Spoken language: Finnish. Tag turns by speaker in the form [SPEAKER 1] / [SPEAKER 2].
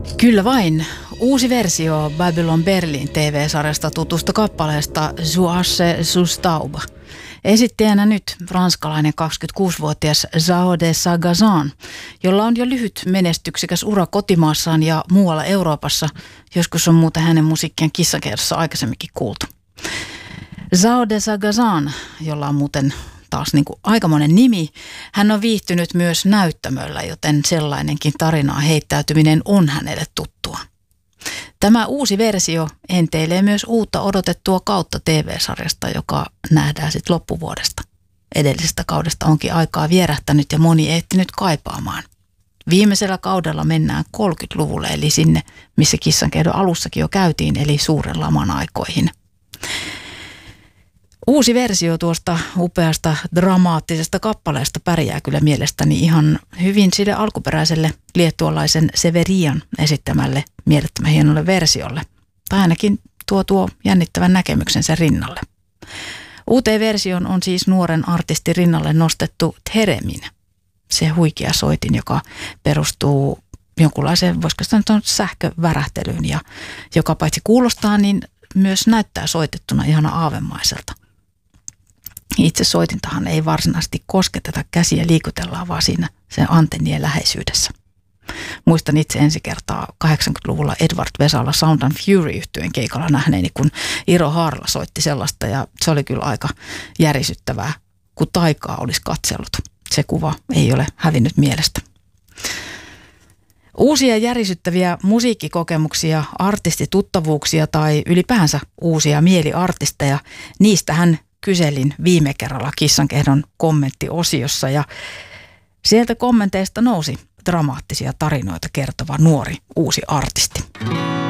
[SPEAKER 1] Kyllä vain. Uusi versio Babylon Berlin TV-sarjasta tutusta kappaleesta Jouasse sous taube. Esittäjänä nyt ranskalainen 26-vuotias Zao de Sagazan, jolla on jo lyhyt menestyksekäs ura kotimaassaan ja muualla Euroopassa. Joskus on muuten hänen musiikkiaan kissakerrossa aikaisemminkin kuultu. Zao de Sagazan, jolla on muuten taas aikamoinen nimi, hän on viihtynyt myös näyttämöllä, joten sellainenkin tarinaa heittäytyminen on hänelle tuttua. Tämä uusi versio enteilee myös uutta odotettua kautta TV-sarjasta, joka nähdään sitten loppuvuodesta. Edellisestä kaudesta onkin aikaa vierähtänyt ja moni ehtinyt kaipaamaan. Viimeisellä kaudella mennään 30-luvulle, eli sinne, missä Kissankehdon alussakin jo käytiin, eli suuren laman aikoihin. Uusi versio tuosta upeasta dramaattisesta kappaleesta pärjää kyllä mielestäni ihan hyvin sille alkuperäiselle liettualaisen Severian esittämälle mielettömän hienolle versiolle. Tai ainakin tuo jännittävän näkemyksen sen rinnalle. Uuteen versioon on siis nuoren artistin rinnalle nostettu Theremin. Se huikea soitin, joka perustuu jonkunlaiseen, voisiko sanoa sähkövärähtelyyn ja joka paitsi kuulostaa, niin myös näyttää soitettuna ihana aavemaiselta. Itse soitintahan ei varsinaisesti kosketeta, käsiä liikutellaan vaan siinä sen antennien läheisyydessä. Muistan itse ensi kertaa 80-luvulla Edward Vesala Sound and Fury -yhtyeen keikalla nähneeni, kun Iro Haarla soitti sellaista ja se oli kyllä aika järisyttävää, kun taikaa olisi katsellut. Se kuva ei ole hävinnyt mielestä. Uusia järisyttäviä musiikkikokemuksia, artistituttavuuksia tai ylipäänsä uusia mieliartisteja, niistähän kyselin viime kerralla Kissankehdon kommenttiosiossa ja sieltä kommenteista nousi dramaattisia tarinoita kertova nuori uusi artisti.